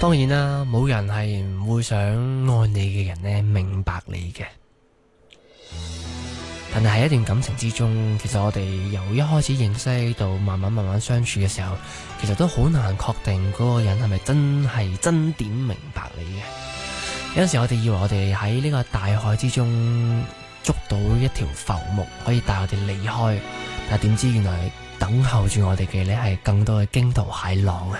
當然啦，冇人係唔會想愛你嘅人呢明白你嘅。但係喺一段感情之中，其實我哋由一開始認識到慢慢相處嘅時候，其實都好難確定嗰個人係咪真係真點明白你嘅。有陣時我哋以為我哋喺呢個大海之中捉到一條浮木，可以帶我哋離開，但係點知原來等候住我哋嘅呢係更多嘅驚濤駭浪啊！